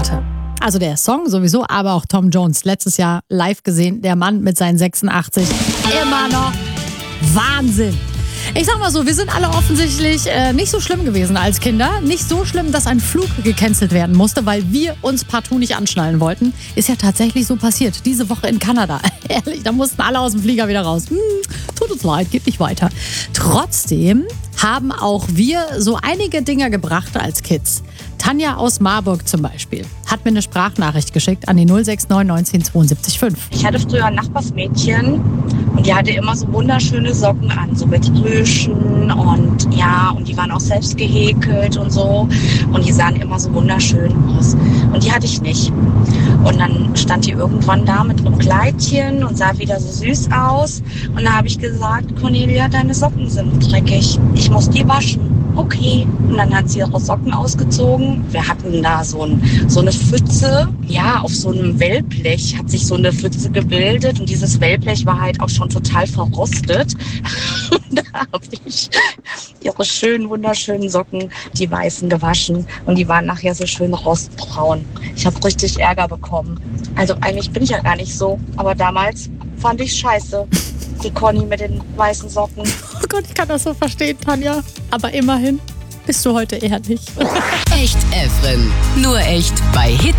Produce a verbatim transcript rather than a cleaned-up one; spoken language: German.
Monate. Also der Song sowieso, aber auch Tom Jones. Letztes Jahr live gesehen, der Mann mit seinen sechsundachtzig. Immer noch Wahnsinn. Ich sag mal so, wir sind alle offensichtlich äh, nicht so schlimm gewesen als Kinder. Nicht so schlimm, dass ein Flug gecancelt werden musste, weil wir uns partout nicht anschnallen wollten. Ist ja tatsächlich so passiert. Diese Woche in Kanada. Ehrlich, da mussten alle aus dem Flieger wieder raus. Hm, tut uns leid, geht nicht weiter. Trotzdem haben auch wir so einige Dinge gebracht als Kids. Tanja aus Marburg zum Beispiel hat mir eine Sprachnachricht geschickt an die null sechs neun neunzehn zweiundsiebzig fünf. Ich hatte früher ein Nachbarsmädchen und die hatte immer so wunderschöne Socken an, so mit Rüschen und ja, und die waren auch selbst gehäkelt und so und die sahen immer so wunderschön aus. Und die hatte ich nicht. Und dann stand die irgendwann da mit einem Kleidchen und sah wieder so süß aus. Und da habe ich gesagt, Cornelia, deine Socken sind dreckig. Ich muss die waschen. Okay. Und dann hat sie ihre Socken ausgezogen. Wir hatten da so, ein, so eine Pfütze. Ja, auf so einem Wellblech hat sich so eine Pfütze gebildet. Und dieses Wellblech war halt auch schon total verrostet. Und da habe ich ihre schönen, wunderschönen Socken, die weißen, gewaschen. Und die waren nachher so schön rostbraun. Ich habe richtig Ärger bekommen. Also eigentlich bin ich ja gar nicht so. Aber damals fand ich scheiße. Die Conny mit den weißen Socken. Oh Gott, ich kann das so verstehen, Tanja. Aber immerhin bist du heute ehrlich. Echt Efren. Nur echt bei Hit